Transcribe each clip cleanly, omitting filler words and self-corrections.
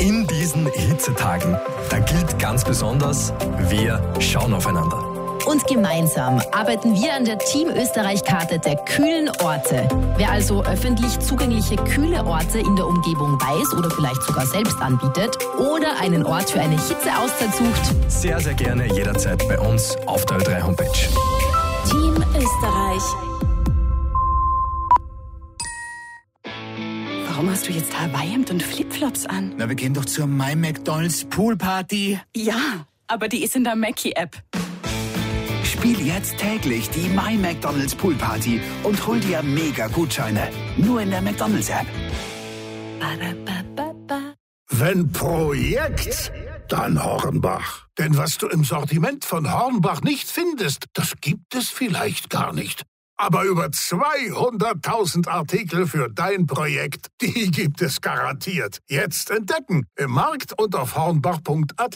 In diesen Hitzetagen, da gilt ganz besonders, wir schauen aufeinander. Und gemeinsam arbeiten wir an der Team Österreich-Karte der kühlen Orte. Wer also öffentlich zugängliche kühle Orte in der Umgebung weiß oder vielleicht sogar selbst anbietet oder einen Ort für eine Hitzeauszeit sucht, sehr, sehr gerne jederzeit bei uns auf der Ö3 Homepage. Team Österreich. Warum hast du jetzt Hawaii-Hemd und Flipflops an? Na, wir gehen doch zur My McDonald's Poolparty. Ja, aber die ist in der Mackie-App. Spiel jetzt täglich die My McDonald's Poolparty und hol dir Mega-Gutscheine. Nur in der McDonald's-App. Wenn Projekt, dann Hornbach. Denn was du im Sortiment von Hornbach nicht findest, das gibt es vielleicht gar nicht. Aber über 200.000 Artikel für dein Projekt, die gibt es garantiert. Jetzt entdecken im Markt und auf hornbach.at.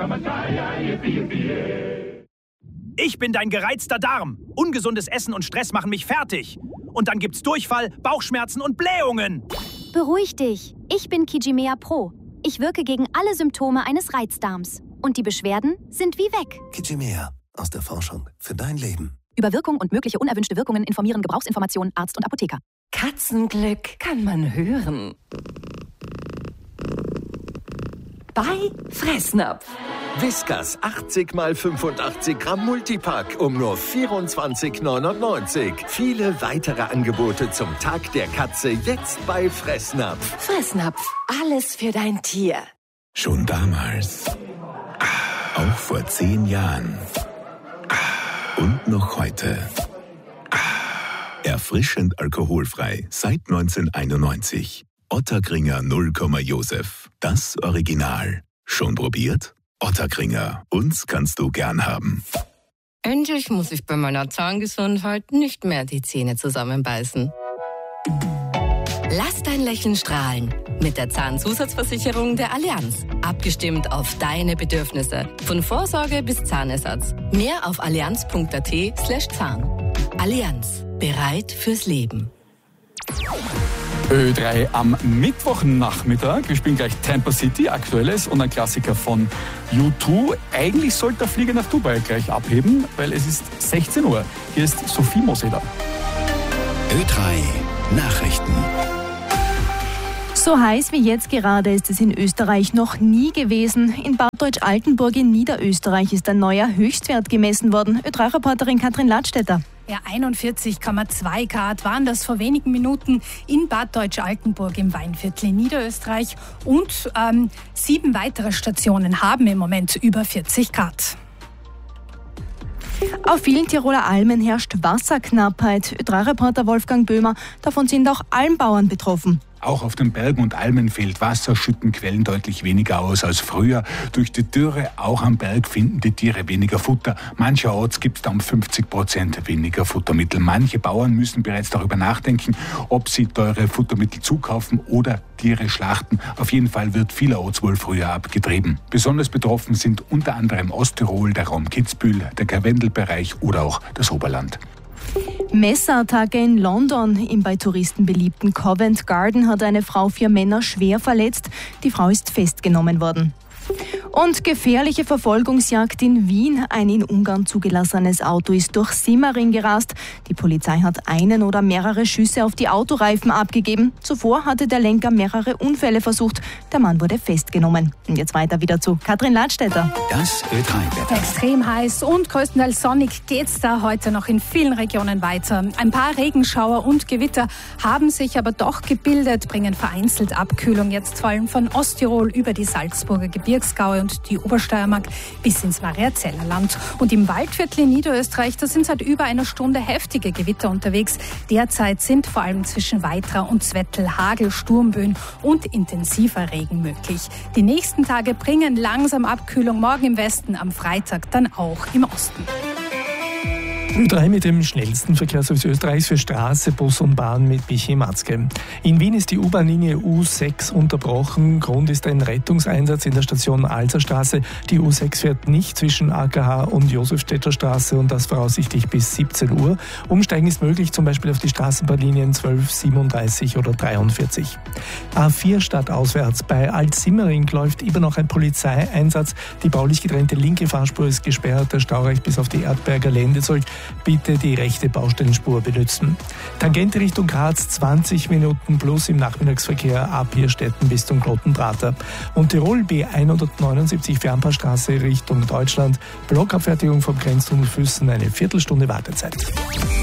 Ich bin dein gereizter Darm. Ungesundes Essen und Stress machen mich fertig. Und dann gibt's Durchfall, Bauchschmerzen und Blähungen. Beruhig dich. Ich bin Kijimea Pro. Ich wirke gegen alle Symptome eines Reizdarms. Und die Beschwerden sind wie weg. Kijimea, aus der Forschung für dein Leben. Über Wirkung und mögliche unerwünschte Wirkungen informieren Gebrauchsinformationen Arzt und Apotheker. Katzenglück kann man hören. Bei Fressnapf. Whiskas 80 x 85 Gramm Multipack um nur 24,99. Viele weitere Angebote zum Tag der Katze jetzt bei Fressnapf. Fressnapf, alles für dein Tier. Schon damals. Auch vor 10 Jahren. Und noch heute. Erfrischend alkoholfrei seit 1991. Ottakringer 0, Josef. Das Original. Schon probiert? Ottakringer. Uns kannst du gern haben. Endlich muss ich bei meiner Zahngesundheit nicht mehr die Zähne zusammenbeißen. Lass dein Lächeln strahlen. Mit der Zahnzusatzversicherung der Allianz. Abgestimmt auf deine Bedürfnisse. Von Vorsorge bis Zahnersatz. Mehr auf allianz.at/Zahn. Allianz. Bereit fürs Leben. Ö3 am Mittwochnachmittag. Wir spielen gleich Tampa City, Aktuelles und ein Klassiker von U2. Eigentlich sollte der Flieger nach Dubai gleich abheben, weil es ist 16 Uhr. Hier ist Sophie Moseder. Ö3 Nachrichten. So heiß wie jetzt gerade ist es in Österreich noch nie gewesen. In Bad Deutsch-Altenburg in Niederösterreich ist ein neuer Höchstwert gemessen worden. Ö3-Reporterin Katrin Ladstätter. Ja, 41,2 Grad waren das vor wenigen Minuten in Bad Deutsch-Altenburg im Weinviertel in Niederösterreich. Und 7 weitere Stationen haben im Moment über 40 Grad. Auf vielen Tiroler Almen herrscht Wasserknappheit. Ö3-Reporter Wolfgang Böhmer, davon sind auch Almbauern betroffen. Auch auf den Bergen und Almen fehlt Wasser, schütten Quellen deutlich weniger aus als früher. Durch die Dürre auch am Berg finden die Tiere weniger Futter. Mancherorts gibt es da um 50% weniger Futtermittel. Manche Bauern müssen bereits darüber nachdenken, ob sie teure Futtermittel zukaufen oder Tiere schlachten. Auf jeden Fall wird vielerorts wohl früher abgetrieben. Besonders betroffen sind unter anderem Osttirol, der Raum Kitzbühel, der Karwendelbereich oder auch das Oberland. Messerattacke in London. Im bei Touristen beliebten Covent Garden hat eine Frau 4 Männer schwer verletzt. Die Frau ist festgenommen worden. Und gefährliche Verfolgungsjagd in Wien. Ein in Ungarn zugelassenes Auto ist durch Simmering gerast. Die Polizei hat einen oder mehrere Schüsse auf die Autoreifen abgegeben. Zuvor hatte der Lenker mehrere Unfälle versucht. Der Mann wurde festgenommen. Und jetzt weiter wieder zu Katrin Ladstätter. Das Ö3-Wetter. Extrem heiß und größtenteils sonnig geht's da heute noch in vielen Regionen weiter. Ein paar Regenschauer und Gewitter haben sich aber doch gebildet, bringen vereinzelt Abkühlung jetzt vor allem von Osttirol über die Salzburger Gebirgsgaue und die Obersteiermark bis ins Mariazeller Land. Und im Waldviertel in Niederösterreich, da sind seit über einer Stunde heftige Gewitter unterwegs. Derzeit sind vor allem zwischen Weitra und Zwettl Hagel, Sturmböen und intensiver Regen möglich. Die nächsten Tage bringen langsam Abkühlung, morgen im Westen, am Freitag dann auch im Osten. Ö3 mit dem schnellsten Verkehrsservice Österreichs für Straße, Bus und Bahn mit Michi Matzke. In Wien ist die U-Bahn-Linie U6 unterbrochen. Grund ist ein Rettungseinsatz in der Station Alserstraße. Die U6 fährt nicht zwischen AKH und Josefstädter Straße und das voraussichtlich bis 17 Uhr. Umsteigen ist möglich, zum Beispiel auf die Straßenbahnlinien 12, 37 oder 43. A4 stadtauswärts. Bei Alt-Simmering läuft immer noch ein Polizeieinsatz. Die baulich getrennte linke Fahrspur ist gesperrt. Der Stau reicht bis auf die Erdberger Lendezoll. Bitte die rechte Baustellenspur benutzen. Tangente Richtung Graz 20 Minuten plus im Nachmittagsverkehr ab Hirstetten bis zum Glottenprater. Und Tirol B179 Fernpassstraße Richtung Deutschland. Blockabfertigung vom Grenztunnel Füssen, eine Viertelstunde Wartezeit.